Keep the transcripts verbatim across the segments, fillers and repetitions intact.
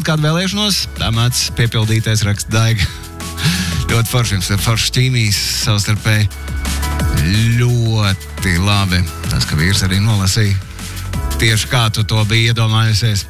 kādu vēlēšanos, tā māc piepildīties raksta Daiga. Ļoti foršs, foršs ķīmijas savstarpēji. Ļoti labi. Tas, ka vīrs arī nolasīja tieši kā tu to biji iedomājusies.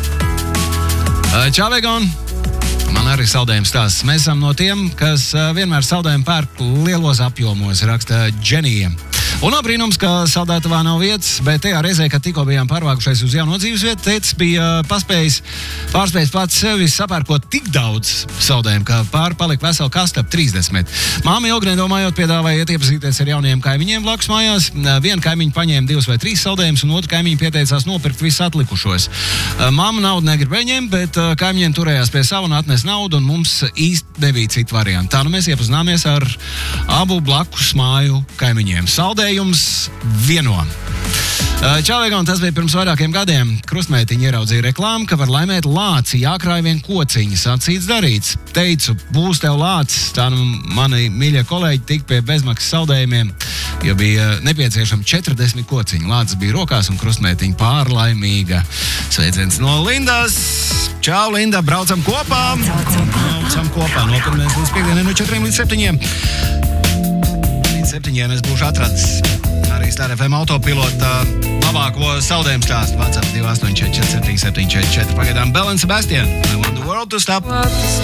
Čau, Vegon! Man arī saldējums stāsts. Mēs esam no tiem, kas vienmēr saldējumu pērk lielos apjomos, raksta Dženija. Un abrīnums, ka saldētavā nav vietas, bet tajā reizē, kad tikko bijām pārvākušies uz jauno dzīves vietu, tētis bija paspējis, pārspējis pats sevi sapērkot tik daudz saldējumu, ka pāri palika vesela kaste ap trīsdesmit. Māma ilgi nedomājot piedāvāja iet iepazīties ar jauniem kaimiņiem blakus mājās. Viena kaimiņa paņēma divus vai trīs saldējumus, un otra kaimiņa pieteicās nopirkt visus atlikušos. Māma naudu negribēja ņemt, bet kaimiņiem turējās pie sava un atnes naudu, un mums īsti nebija citu variantu. Tā nu mēs iepazināmies ar abu blakus māju kaimiņiem. Saldējums vieno. Čau, Vegon, tas bija pirms vairākiem gadiem. Krustmeitiņa ieraudzīja reklāmu, ka var laimēt lāci, jākrāj vien kociņas, sacīts darīts. Teicu, būs tev lācis, tā nu mani mīļie kolēģi tik pie bezmaksas saldējumiem, jo bija nepieciešami četrdesmit kociņi. Lācis bija rokās un krustmeitiņa pārlaimīga. Sveiciens no Lindas! Čau, Linda, braucam kopā! Braucam kopā no pirmdienas līdz piekdienai no četriem līdz septiņiem. Līdz septiņiem es būšu atradis arī Star F M autopilota labāko saldējumu stāstu. WhatsApp divi astoņi četri četri septiņi septiņi četri četri. Pagaidām Bell and Sebastian. I want the world to stop.